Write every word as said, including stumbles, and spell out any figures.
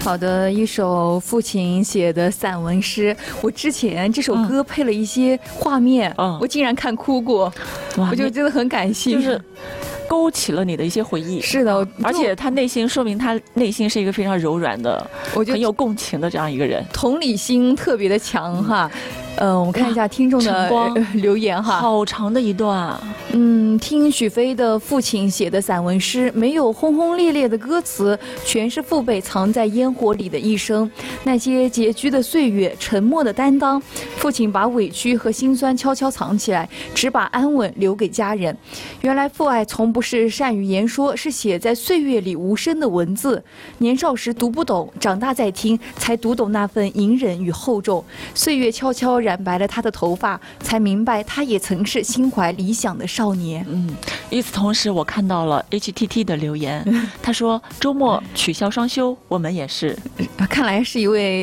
好的，一首父亲写的散文诗。我之前这首歌配了一些画面，嗯、我竟然看哭过，我就真的很感性， 就是勾起了你的一些回忆。 是的， 而且他内心说明他内心是一个非常柔软的，我觉得很有共情的这样一个人， 同理心特别的强哈。嗯、呃，我们看一下听众的留言哈， 好长的一段啊。 嗯，听许飞的父亲写的散文诗，没有轰轰烈烈的歌词，全是父辈藏在烟火里的一生。那些拮据的岁月，沉默的担当，父亲把委屈和心酸悄悄藏起来，只把安稳留给家人。原来父爱从不是善于言说，是写在岁月里无声的文字。年少时读不懂，长大再听，才读懂那份隐忍与厚重。岁月悄悄染白了他的头发，才明白他也曾是心怀理想的少年。 嗯，与此同时，我看到了 H T T 的留言，他说周末取消双休，我们也是。 看来是一位